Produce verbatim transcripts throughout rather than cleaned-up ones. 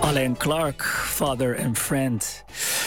Alain Clark, Father and Friend.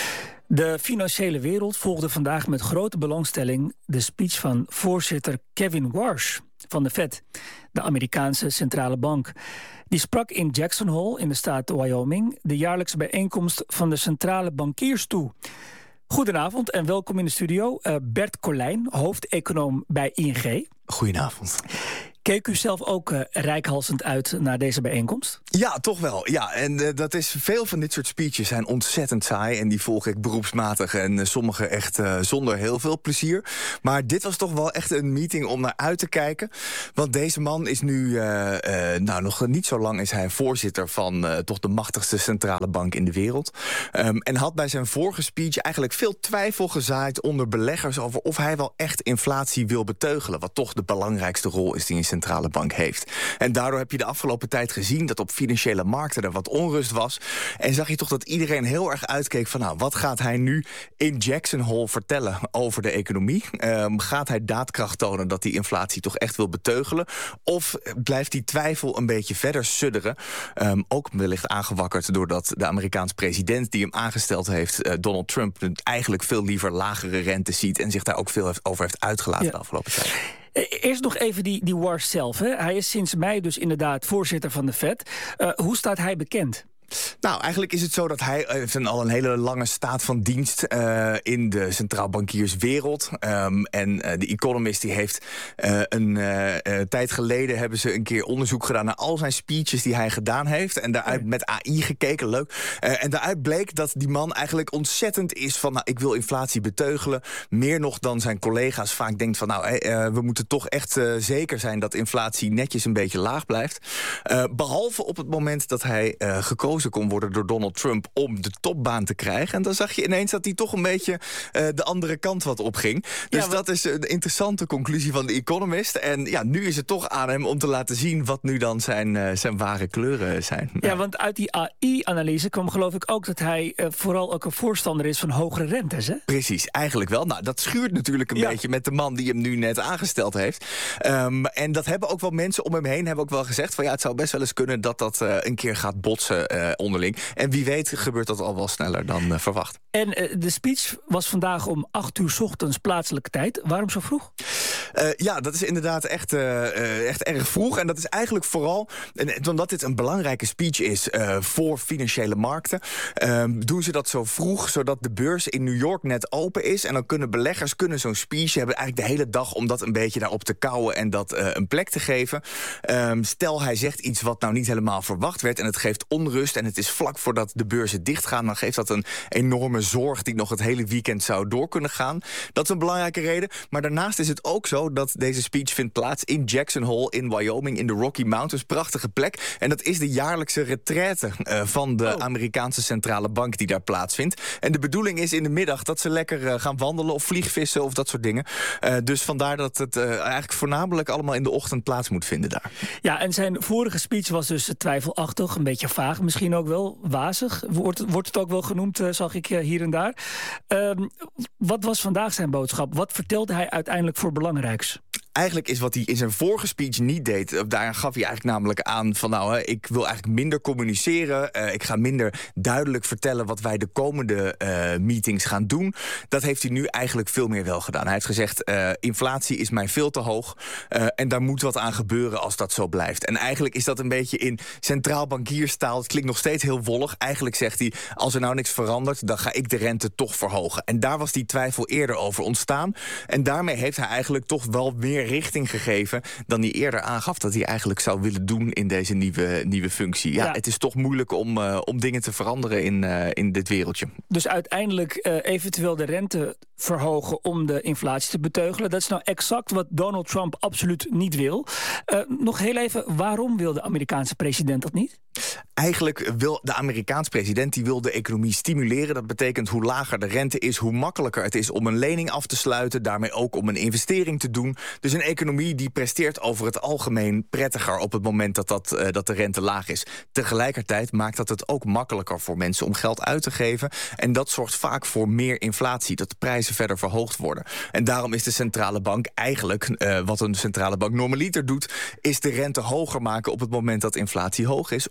De financiële wereld volgde vandaag met grote belangstelling de speech van voorzitter Kevin Warsh van de Fed, de Amerikaanse centrale bank. Die sprak in Jackson Hole in de staat Wyoming de jaarlijkse bijeenkomst van de centrale bankiers toe. Goedenavond en welkom in de studio. Uh, Bert Colijn, hoofdeconoom bij I N G. Goedenavond. Keek u zelf ook uh, reikhalzend uit naar deze bijeenkomst? Ja, toch wel. Ja, en uh, dat is veel van dit soort speeches zijn ontzettend saai en die volg ik beroepsmatig en uh, sommige echt uh, zonder heel veel plezier. Maar dit was toch wel echt een meeting om naar uit te kijken. Want deze man is nu, uh, uh, nou nog niet zo lang is hij voorzitter van uh, toch de machtigste centrale bank in de wereld. Um, en had bij zijn vorige speech eigenlijk veel twijfel gezaaid onder beleggers over of hij wel echt inflatie wil beteugelen. Wat toch de belangrijkste rol is die een centrale bank heeft. En daardoor heb je de afgelopen tijd gezien dat op financiële markten er wat onrust was. En zag je toch dat iedereen heel erg uitkeek van nou, wat gaat hij nu in Jackson Hole vertellen over de economie? Um, gaat hij daadkracht tonen dat die inflatie toch echt wil beteugelen? Of blijft die twijfel een beetje verder sudderen? Um, ook wellicht aangewakkerd doordat de Amerikaanse president die hem aangesteld heeft, uh, Donald Trump, eigenlijk veel liever lagere rente ziet en zich daar ook veel heeft, over heeft uitgelaten ja. de afgelopen tijd. Eerst nog even die, die Warsh zelf. Hè. Hij is sinds mei dus inderdaad voorzitter van de Fed. Uh, hoe staat hij bekend? Nou, eigenlijk is het zo dat hij heeft een, al een hele lange staat van dienst uh, in de centraal bankierswereld. Um, en uh, de Economist die heeft uh, een uh, uh, tijd geleden hebben ze een keer onderzoek gedaan naar al zijn speeches die hij gedaan heeft. En daaruit met A I gekeken, leuk. Uh, en daaruit bleek dat die man eigenlijk ontzettend is van nou, ik wil inflatie beteugelen. Meer nog dan zijn collega's vaak denkt van nou, hey, uh, we moeten toch echt uh, zeker zijn dat inflatie netjes een beetje laag blijft. Uh, behalve op het moment dat hij uh, gekozen kon worden door Donald Trump om de topbaan te krijgen. En dan zag je ineens dat hij toch een beetje uh, de andere kant wat opging. Dus ja, wat... dat is een interessante conclusie van The Economist. En ja, nu is het toch aan hem om te laten zien wat nu dan zijn, uh, zijn ware kleuren zijn. Ja, ja, want uit die A I-analyse kwam geloof ik ook dat hij uh, vooral ook een voorstander is van hogere rentes, hè? Precies, eigenlijk wel. Nou, dat schuurt natuurlijk een ja. beetje met de man die hem nu net aangesteld heeft. Um, en dat hebben ook wel mensen om hem heen hebben ook wel gezegd van ja, het zou best wel eens kunnen dat dat uh, een keer gaat botsen uh, onderling. En wie weet gebeurt dat al wel sneller dan uh, verwacht. En uh, de speech was vandaag om acht uur 's ochtends plaatselijke tijd. Waarom zo vroeg? Uh, ja, dat is inderdaad echt, uh, uh, echt erg vroeg. En dat is eigenlijk vooral, en, omdat dit een belangrijke speech is uh, voor financiële markten, uh, doen ze dat zo vroeg, zodat de beurs in New York net open is. En dan kunnen beleggers kunnen zo'n speech hebben eigenlijk de hele dag om dat een beetje daarop te kouwen en dat uh, een plek te geven. Um, stel, hij zegt iets wat nou niet helemaal verwacht werd en het geeft onrust en het is vlak voordat de beurzen dichtgaan, dan geeft dat een enorme zorg die nog het hele weekend zou door kunnen gaan. Dat is een belangrijke reden. Maar daarnaast is het ook zo dat deze speech vindt plaats in Jackson Hole in Wyoming in de Rocky Mountains. Prachtige plek. En dat is de jaarlijkse retraite uh, van de oh. Amerikaanse centrale bank die daar plaatsvindt. En de bedoeling is in de middag dat ze lekker uh, gaan wandelen of vliegvissen of dat soort dingen. Uh, dus vandaar dat het uh, eigenlijk voornamelijk allemaal in de ochtend plaats moet vinden daar. Ja, en zijn vorige speech was dus twijfelachtig, een beetje vaag, misschien ook wel wazig. Wordt, wordt het ook wel genoemd, uh, zag ik uh, hier en daar. Uh, wat was vandaag zijn boodschap? Wat vertelde hij uiteindelijk voor belangrijks? Eigenlijk is wat hij in zijn vorige speech niet deed. Daar gaf hij eigenlijk namelijk aan van nou, hè, ik wil eigenlijk minder communiceren. Uh, ik ga minder duidelijk vertellen wat wij de komende uh, meetings gaan doen. Dat heeft hij nu eigenlijk veel meer wel gedaan. Hij heeft gezegd, uh, inflatie is mij veel te hoog. Uh, en daar moet wat aan gebeuren als dat zo blijft. En eigenlijk is dat een beetje in centraal bankierstaal. Het klinkt nog steeds heel wollig. Eigenlijk zegt hij, als er nou niks verandert, dan ga ik de rente toch verhogen. En daar was die twijfel eerder over ontstaan. En daarmee heeft hij eigenlijk toch wel meer richting gegeven dan hij eerder aangaf dat hij eigenlijk zou willen doen in deze nieuwe, nieuwe functie. Ja, ja, het is toch moeilijk om, uh, om dingen te veranderen in, uh, in dit wereldje. Dus uiteindelijk uh, eventueel de rente verhogen om de inflatie te beteugelen. Dat is nou exact wat Donald Trump absoluut niet wil. Uh, nog heel even, waarom wil de Amerikaanse president dat niet? Eigenlijk wil de Amerikaanse president die wil de economie stimuleren. Dat betekent hoe lager de rente is, hoe makkelijker het is om een lening af te sluiten. Daarmee ook om een investering te doen. Dus een economie die presteert over het algemeen prettiger op het moment dat, dat, uh, dat de rente laag is. Tegelijkertijd maakt dat het ook makkelijker voor mensen om geld uit te geven. En dat zorgt vaak voor meer inflatie, dat de prijzen verder verhoogd worden. En daarom is de centrale bank eigenlijk, uh, wat een centrale bank normaliter doet, is de rente hoger maken op het moment dat inflatie hoog is, om daarmee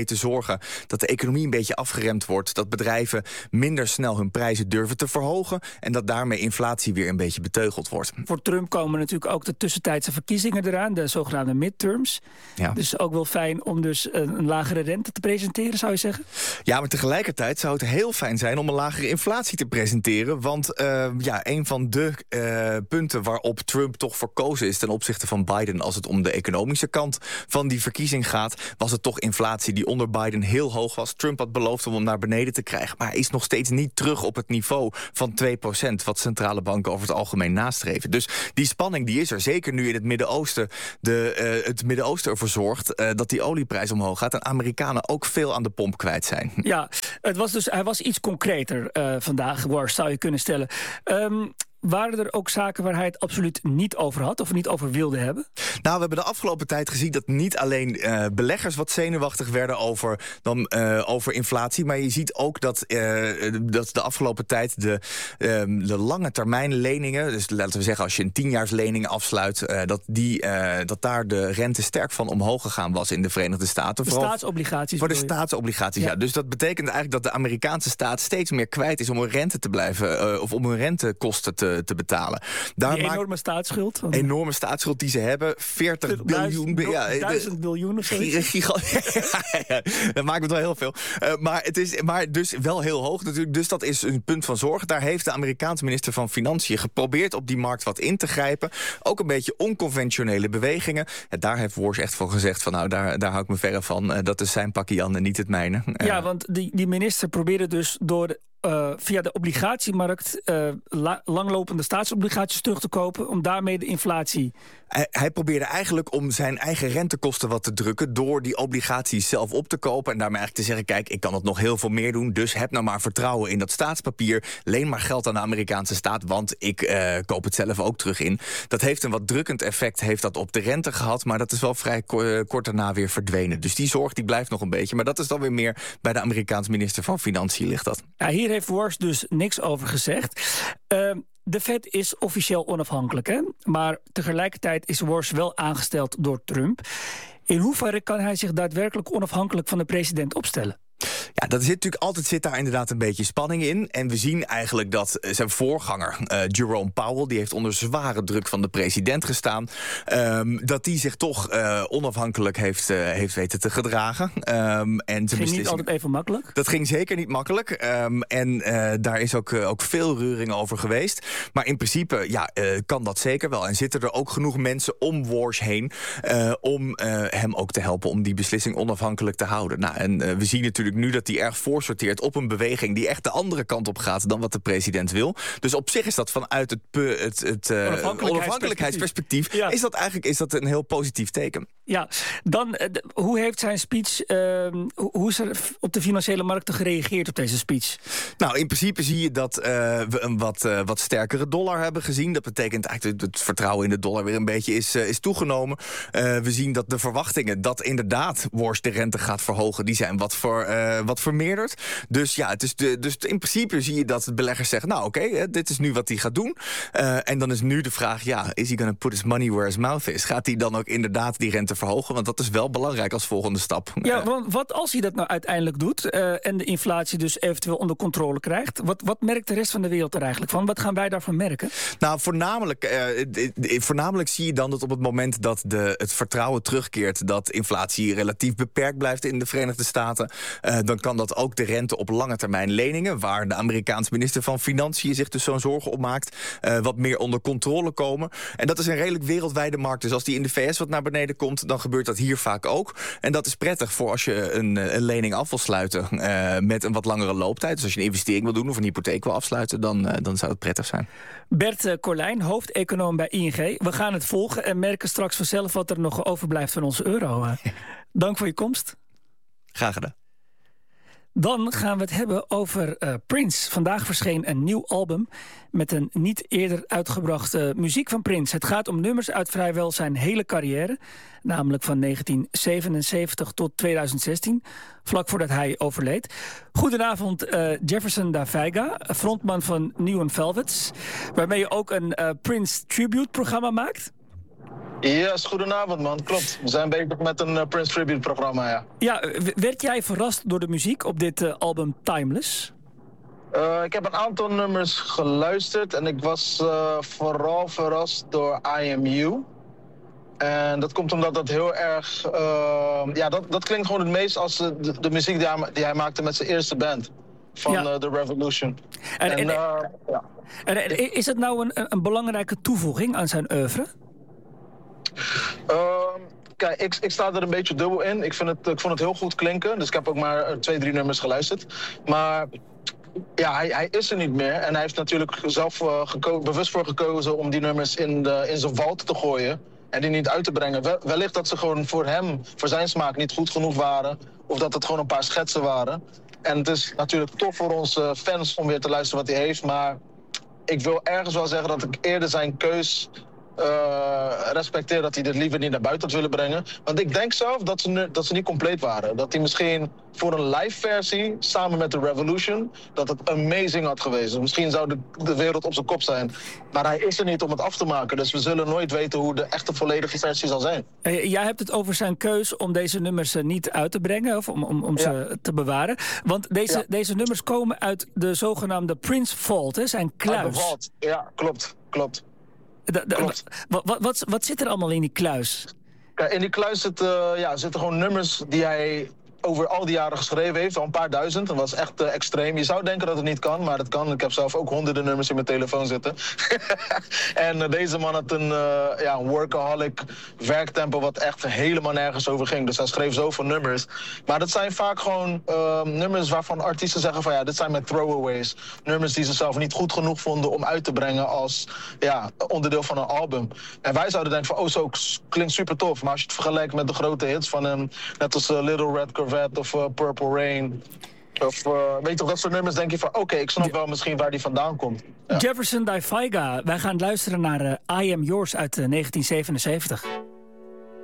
te zorgen dat de economie een beetje afgeremd wordt, dat bedrijven minder snel hun prijzen durven te verhogen en dat daarmee inflatie weer een beetje beteugeld wordt. Voor Trump komen natuurlijk ook de tussentijdse verkiezingen eraan, de zogenaamde midterms. Ja. Dus ook wel fijn om dus een lagere rente te presenteren, zou je zeggen? Ja, maar tegelijkertijd zou het heel fijn zijn om een lagere inflatie te presenteren, want uh, ja, een van de uh, punten waarop Trump toch verkozen is ten opzichte van Biden als het om de economische kant van die verkiezing gaat, was het toch inflatie die onder Biden heel hoog was. Trump had beloofd om hem naar beneden te krijgen, maar hij is nog steeds niet terug op het niveau van twee procent, wat centrale banken over het algemeen nastreven. Dus die spanning die is er, zeker nu in het Midden-Oosten de, uh, het Midden-Oosten ervoor zorgt uh, dat die olieprijs omhoog gaat en Amerikanen ook veel aan de pomp kwijt zijn. Ja, het was dus, hij was iets concreter uh, vandaag, Warsh, zou je kunnen stellen. Um, Waren er ook zaken waar hij het absoluut niet over had of niet over wilde hebben? Nou, we hebben de afgelopen tijd gezien dat niet alleen uh, beleggers wat zenuwachtig werden over, dan, uh, over inflatie, maar je ziet ook dat, uh, dat de afgelopen tijd de, uh, de lange termijn leningen, dus laten we zeggen als je een tienjaarslening afsluit, uh, dat, die, uh, dat daar de rente sterk van omhoog gegaan was in de Verenigde Staten. De Vooral staatsobligaties. Voor de staatsobligaties, ja. ja. Dus dat betekent eigenlijk dat de Amerikaanse staat steeds meer kwijt is om hun rente te blijven, uh, of om hun rentekosten te te betalen. Daar die enorme maakt, staatsschuld. Enorme staatsschuld die ze hebben. veertig biljoen. Ja, duizend biljoen of zo. Ja, dat maakt het wel heel veel. Uh, maar het is maar dus wel heel hoog natuurlijk. Dus dat is een punt van zorg. Daar heeft de Amerikaanse minister van Financiën geprobeerd op die markt wat in te grijpen. Ook een beetje onconventionele bewegingen. Ja, daar heeft Warsh echt van gezegd van nou, daar, daar hou ik me verre van. Uh, dat is zijn pakje Jan en niet het mijne. Uh, ja, want die, die minister probeerde dus door de Uh, via de obligatiemarkt uh, la- langlopende staatsobligaties terug te kopen, om daarmee de inflatie... Hij, hij probeerde eigenlijk om zijn eigen rentekosten wat te drukken door die obligaties zelf op te kopen en daarmee eigenlijk te zeggen, kijk, ik kan het nog heel veel meer doen, dus heb nou maar vertrouwen in dat staatspapier, leen maar geld aan de Amerikaanse staat, want ik uh, koop het zelf ook terug in. Dat heeft een wat drukkend effect, heeft dat op de rente gehad, maar dat is wel vrij ko- kort daarna weer verdwenen. Dus die zorg die blijft nog een beetje, maar dat is dan weer meer bij de Amerikaanse minister van Financiën ligt dat. Ja, hier heeft Warsh dus niks over gezegd. Uh, de Fed is officieel onafhankelijk, hè? Maar tegelijkertijd is Warsh wel aangesteld door Trump. In hoeverre kan hij zich daadwerkelijk onafhankelijk van de president opstellen? Ja, dat zit natuurlijk altijd zit daar inderdaad een beetje spanning in. En we zien eigenlijk dat zijn voorganger, uh, Jerome Powell, die heeft onder zware druk van de president gestaan, um, dat die zich toch uh, onafhankelijk heeft, uh, heeft weten te gedragen. Um, en ging niet altijd even makkelijk? Dat ging zeker niet makkelijk. Um, en uh, daar is ook, uh, ook veel reuring over geweest. Maar in principe ja, uh, kan dat zeker wel. En zitten er ook genoeg mensen om Warsh heen uh, om uh, hem ook te helpen om die beslissing onafhankelijk te houden. Nou, en uh, we zien natuurlijk nu dat hij erg voorsorteert op een beweging die echt de andere kant op gaat dan wat de president wil. Dus op zich is dat vanuit het, pu- het, het uh, onafhankelijkheidsperspectief, ja. is dat eigenlijk is dat een heel positief teken. Ja, dan uh, de, hoe heeft zijn speech, uh, hoe is er op de financiële markten gereageerd op deze speech? Nou, in principe zie je dat uh, we een wat, uh, wat sterkere dollar hebben gezien. Dat betekent eigenlijk dat het vertrouwen in de dollar weer een beetje is, uh, is toegenomen. Uh, we zien dat de verwachtingen dat inderdaad Warsh de rente gaat verhogen, die zijn wat voor Uh, wat vermeerderd. Dus ja, het is de, dus in principe zie je dat de beleggers zeggen, nou oké, okay, dit is nu wat hij gaat doen. Uh, en dan is nu de vraag, ja, is he gonna put his money where his mouth is? Gaat hij dan ook inderdaad die rente verhogen? Want dat is wel belangrijk als volgende stap. Ja, want wat als hij dat nou uiteindelijk doet uh, en de inflatie dus eventueel onder controle krijgt? Wat, wat merkt de rest van de wereld er eigenlijk van? Wat gaan wij daarvan merken? Nou, voornamelijk, uh, voornamelijk zie je dan dat op het moment dat de, het vertrouwen terugkeert, dat inflatie relatief beperkt blijft in de Verenigde Staten, Uh, dan kan dat ook de rente op lange termijn leningen, waar de Amerikaanse minister van Financiën zich dus zo'n zorgen op maakt, uh, wat meer onder controle komen. En dat is een redelijk wereldwijde markt. Dus als die in de V S wat naar beneden komt, dan gebeurt dat hier vaak ook. En dat is prettig voor als je een, een lening af wil sluiten uh, met een wat langere looptijd. Dus als je een investering wil doen of een hypotheek wil afsluiten, dan, uh, dan zou het prettig zijn. Bert Korlijn, hoofdeconoom bij I N G. We gaan het volgen en merken straks vanzelf wat er nog overblijft van onze euro. Dank voor je komst. Graag gedaan. Dan gaan we het hebben over uh, Prince. Vandaag verscheen een nieuw album met een niet eerder uitgebrachte muziek van Prince. Het gaat om nummers uit vrijwel zijn hele carrière, namelijk van negentien zevenenzeventig tot tweeduizend zestien, vlak voordat hij overleed. Goedenavond, uh, Jefferson Da Veiga, frontman van New and Velvets, waarmee je ook een uh, Prince Tribute-programma maakt. Yes, goedenavond man, klopt. We zijn bezig met een uh, Prince Tribute programma, ja. Ja, werd jij verrast door de muziek op dit uh, album Timeless? Uh, ik heb een aantal nummers geluisterd en ik was uh, vooral verrast door I Am You. En dat komt omdat dat heel erg... Uh, ja, dat, dat klinkt gewoon het meest als de, de, de muziek die hij, die hij maakte met zijn eerste band. Van ja. uh, The Revolution. En, en, en, uh, ja. en is het nou een, een belangrijke toevoeging aan zijn oeuvre? Uh, kijk, ik, ik sta er een beetje dubbel in. Ik, vind het, ik vond het heel goed klinken, dus ik heb ook maar twee, drie nummers geluisterd. Maar ja, hij, hij is er niet meer. En hij heeft natuurlijk zelf uh, geko- bewust voor gekozen om die nummers in, de, in zijn vault te gooien. En die niet uit te brengen. Wel, wellicht dat ze gewoon voor hem, voor zijn smaak, niet goed genoeg waren. Of dat het gewoon een paar schetsen waren. En het is natuurlijk tof voor onze fans om weer te luisteren wat hij heeft. Maar ik wil ergens wel zeggen dat ik eerder zijn keus uh, respecteer. Dat hij dit liever niet naar buiten had willen brengen. Want ik denk zelf dat ze, nu, dat ze niet compleet waren. Dat hij misschien voor een live versie, samen met The Revolution, dat het amazing had geweest. Misschien zou de, de wereld op zijn kop zijn. Maar hij is er niet om het af te maken. Dus we zullen nooit weten hoe de echte volledige versie zal zijn. Uh, jij hebt het over zijn keus om deze nummers uh, niet uit te brengen. Of om, om, om ja. ze te bewaren. Want deze, ja. deze nummers komen uit de zogenaamde Prince Vault. Hè? Zijn kluis. Ah, de Vault. Ja, klopt. Klopt. Da, da, klopt. Wat, wat, wat, wat zit er allemaal in die kluis? Kijk, in die kluis zit, uh, ja, zitten gewoon nummers die hij over al die jaren geschreven heeft, al een paar duizend. Dat was echt uh, extreem. Je zou denken dat het niet kan, maar het kan. Ik heb zelf ook honderden nummers in mijn telefoon zitten. en uh, deze man had een, uh, ja, een workaholic werktempo wat echt helemaal nergens over ging. Dus hij schreef zoveel nummers. Maar dat zijn vaak gewoon uh, nummers waarvan artiesten zeggen van ja, dit zijn mijn throwaways. Nummers die ze zelf niet goed genoeg vonden om uit te brengen als ja, onderdeel van een album. En wij zouden denken van oh, zo klinkt super tof. Maar als je het vergelijkt met de grote hits van hem, net als uh, Little Red Corvette of uh, Purple Rain. Of uh, weet je toch, dat soort nummers denk je van oké, okay, ik snap wel misschien waar die vandaan komt. Ja. Jefferson Daifaiga, wij gaan luisteren naar uh, I Am Yours uit uh, negentien zevenenzeventig.